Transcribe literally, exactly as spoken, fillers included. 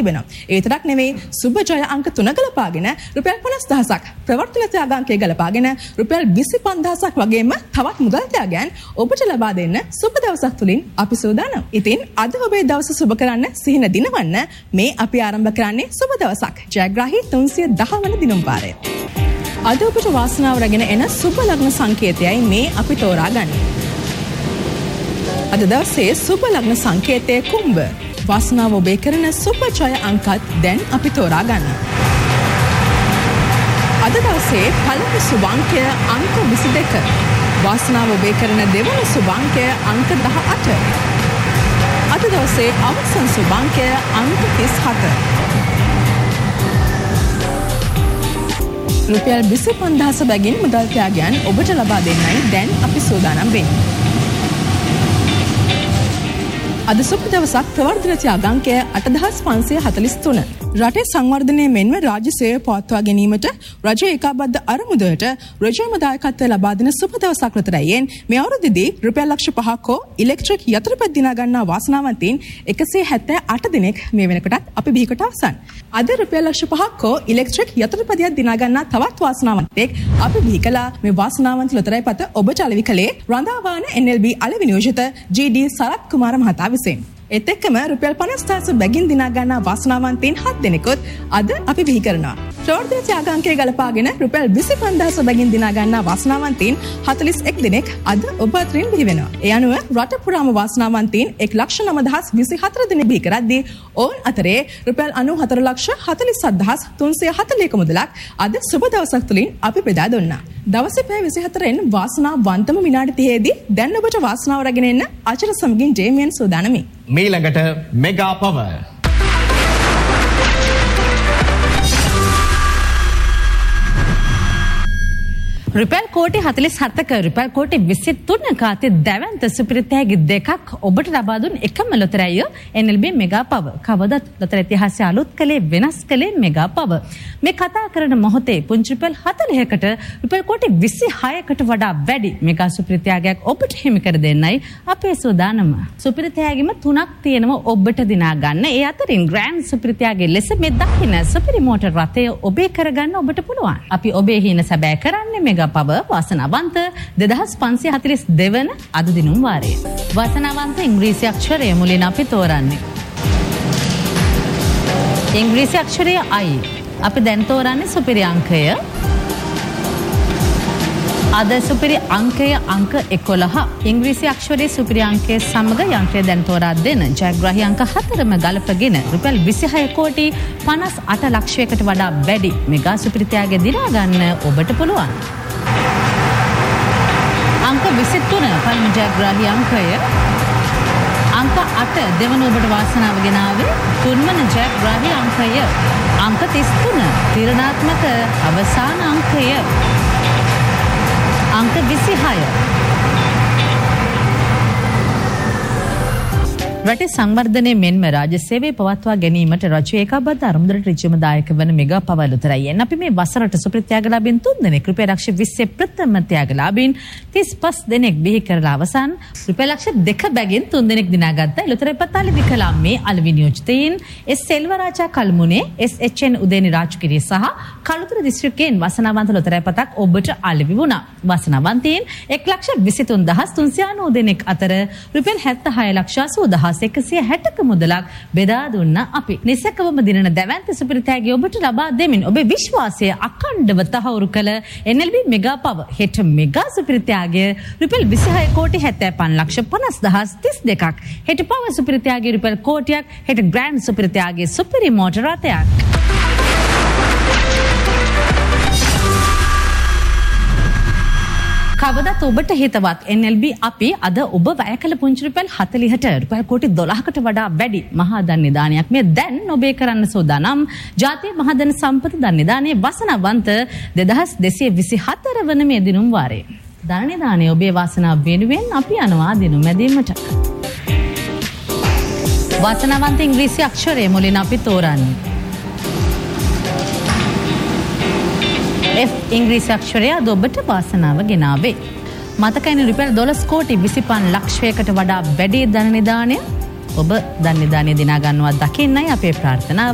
තිබෙනවා. ඒ විතරක් නෙවෙයි සුබ ජය අංක තුන ගලපාගෙන රුපියල් පනස් දහසක් ප්‍රවර්තන ත්‍යාගාංකය ගලපාගෙන රුපියල් විසි පන්දාසක් වගේම තවත් මුදල් ත්‍යාගයන් ඔබට ලබා දෙන්න සුබ දවසක් තුලින් අපි සූදානම්. ඉතින් අද ඔබේ දවස සුබ කරන්න සිහින දිනවන්න මේ අපි ආරම්භ කරන්නේ සුබ දවසක්. ජයග්‍රාහී තුන්සිය දහ වන දිනුම් පාරය. අද ඔබට වාසනාව රැගෙන එන සුබ ලග්න සංකේතයයි මේ අපි තෝරාගන්නේ. අද දවසේ සුබ ලග්න සංකේතය කුම්භ. වාසනාව ඔබේ කරන සුබ ජය අංකත් දැන් අපි තෝරාගන්න. අද දවසේ පළමු සුභාංකය අංක විසි දෙක. වාසනාව ඔබේ කරන දෙවන සුභාංකය අංක දහ අට. අද දවසේ අවසන් සුභාංකය අංක තිස් හත. රුපියල් විසි පන්දාස බැගින් මුදල් ත්‍යාගයන් ඔබට ලබා දෙන්නයි දැන් අපි සූදානම් වෙන්නේ. අද සුබ දවසක් ප්‍රවර්ධන ත්‍යාගාංකය අටදහස් පන්සිය හතළිස් තුන. රටේ සංවර්ධනය මෙන්ම රාජ්‍ය සේවය පවත්වා ගැනීමට රජය ඒකාබද්ධ අරමුදලට රජයම දායකත්වය ලබා දෙන සුබ දවසක් ලතරයෙන් මේ අවුරුද්දේදී රුපියල් ලක්ෂ පහක් හෝ ඉලෙක්ට්‍රික් යතුරුපත් දිනා ගන්නා වාසනාවන්තයින් එකසිය හැත්තෑ අට දෙනෙක් මේ වෙනකොටත් අපි බිහිකොට අවසන්. අද රුපියල් ලක්ෂ පහක් හෝ ඉලෙක්ට්‍රික් යතුරුපතියක් දිනා ගන්නා තවත් වාසනාවන්තයෙක් අපි බිහි කළා. මේ වාසනාවන්ත ලොතරැයි පත ඔබට අලෙවි කළේ රඳාවාන එන් එල් බී අලෙවි නියෝජිත ජී ඩී සරත් කුමාර මහතා විසින්. ඒත් එක්කම රුපියල් පනස් දහස බැගින් දිනා ගන්නා වාසනාවන්තයින් හත් දෙනෙකුත් අද අපි බිහි කරනවා. ප්‍රවර්ධන ත්‍යාගාංකය ගලපාගෙන රුපියල් විසි පන්දාස බැගින් දිනා ගන්නා වාසනාවන්තයින් හතළිස් එක් දෙනෙක් අද ඔබ අතරින් බිහි වෙනවා. ඒ අනුව රට පුරාම වාසනාවන්තයින් එක් ලක්ෂ නව දහස් විසි හතර දෙනෙක් බිහි කරද්දී ඔවුන් අතරේ රුපියල් අනූ හතර ලක්ෂ හතළිස් හත් දහස් තුන්සිය හතළිහක මුදලක් අද සුබ දවසක් තුලින් අපි බෙදා දුන්නා. දවසේ පැය විසි හතරෙන් වාසනාවන්තම විනාඩි තිහේදී දැන් ඔබට වාසනාව රැගෙන එන්න අචර සමගින් ජේමියන් සූදානමි. මීළඟට මෙගා පවර්. රුපියල් කෝටි හතළිස් හතක රුපියල් කෝටි විසි තුනක අති දැවැන්ත සුපිරිතෑගි දෙකක් ඔබට ලබා දුන් එකම ලොතරැය එන් එල් බී මෙගා පවර්. කවදත් ලොතර ඉතිහාසය අලුත් කළේ වෙනස් කළේ මෙගා පවර්. මේ කතා කරන මොහොතේ පුංචි රුපියල් හතළිහකට රුපියල් කෝටි විසි හයකට වඩා වැඩි මෙගා සුපිරිතෑගයක් ඔබට හිමි කර දෙන්නයි අපේ සූදානම. සුපිරිතෑගිම තුනක් තියෙනවා ඔබට දිනා ගන්න. ඒ අතරින් ග්‍රෑන්ඩ් සුපිරිතෑගි ලෙස මේ දකින්න සුපිරි මෝටර් රථය ඔබේ කරගන්න ඔබට පුළුවන්. අපි ඔබේ හින සැබෑ කරන්නේ මෙගා පවර් වාසනාවන්ත දෙදහස් පන්සිය හතළිස් දෙක වන අද දිනුම් වාරයේ. වාසනාවන්ත ඉංග්‍රීසි අක්ෂරය මුලින් අපි තෝරන්නේ. ඉංග්‍රීසි අක්ෂරය I. අපි දැන් තෝරන්නේ සුපිරි අංකය. අද සුපිරි අංකය අංක එකොළහ. ඉංග්‍රීසි අක්ෂරයේ සුපිරි අංකය සමග යන්ත්‍රය දැන් තෝරා දෙන ජයග්‍රාහී අංක හතරම ගලපගෙන රුපියල් විසිහය කෝටි පනස් අට ලක්ෂයකට වඩා වැඩි මෙගා සුපිරිතයාගේ දිනා ගන්න ඔබට පුළුවන්. අංක විසි තුන පළමු ජයග්‍රාහී අංකය. අංක අට දෙවන ඔබට වාසනාව ගෙනාවේ තුන්වන ජයග්‍රාහී අංකය. අංක තිස් තුන තීරණාත්මක අවසාන අංකය. අංක විසිහය. රටේ සංවර්ධනය මෙන්ම රාජ්‍ය සේවය පවත්වා ගැනීමට රජය ඒකාබද්ධ අරමුදලට ඍජුවම දායක වන මෙගා පවර් ලොතරැයියෙන් අපි මේ වසරට සුපිරි ත්‍යාගලාභීන් තුන් දෙනෙක් රුපියල් ලක්ෂ විස්සේ ප්‍රථම ත්‍යාගලාභීන් තිස් පහ දෙනෙක් බිහි කරලා අවසන් රුපියල් ලක්ෂ දෙක බැගින් තුන් දෙනෙක් දිනාගත්තා. ලොතරැයි පතාලි විකලා මේ අලෙවි නියෝජිතයින් එස් සෙල්වරාජා කල්මුනේ එස් එච් එන් උදේනි රාජ්කිරිය සහ කළුතර දිස්ත්‍රික්කයෙන් වාසනාවන්ත ලොතරැයි පතක් ඔබට අලෙවි වුණා. වාසනාවන්තයින් එක් ලක්ෂ විසි තුන් දහස් තුන්සිය අනූ දෙනෙක් අතර රුපියල් හැත්තෑ හය ලක්ෂ අසූ දහස් එකසිය හැටක මුදලක් බෙදා දුන්න අපි. නිසකවම දිනන දැවැන්ත සුපිරිතෑගි ඔබට ලබා දෙමින් ඔබේ විශ්වාසය අඛණ්ඩව තහවුරු කළ එන් එල් බී මෙගා පවර් හෙට මෙගා සුපිරිතෑගි රුපියල් විසිහය කෝටි හැත්තෑ පහ ලක්ෂ පනස් දහස් තිස් දෙකක්. හෙට පවර් සුපිරිතෑගි රුපියල් කෝටියක්. හෙට ග්‍රෑන්ඩ් සුපිරිතෑගි සුපිරි මෝටර් රථයක්. කවදත් ඔබට හිතවත් එන් එල් බී අපි අද ඔබ වැය කළ පුංචි රුපියල් හතළිහට රුපියල් කෝටි දොළහකට වඩා වැඩි මහා ධන නිධානයක් මේ දැන් ඔබේ කරන්න සූදානම්. ජාතිය මහා ධන සම්පත ධන නිධානයේ වාසනාවන්ත දෙදහස් දෙසිය විසි හතර වන මේ දිනුම් වාරයේ. ධන නිධානයේ ඔබේ වාසනාව වෙනුවෙන් අපි යනවා දිනුම් මැදීමට. වාසනාවන්ත ඉංග්‍රීසි අක්ෂරය මුලින් අපි තෝරන්නේ. F ඉංග්‍රීසි අක්ෂරය අද ඔබට වාසනාව ගෙනාවේ. මතකයින රුපියල් දොළොස් කෝටි විසි පහ ලක්ෂයකට වඩා වැඩි ධන නිධානය ඔබ ධන නිධානය දිනා ගන්නවා දකින්නයි අපේ ප්‍රාර්ථනාව.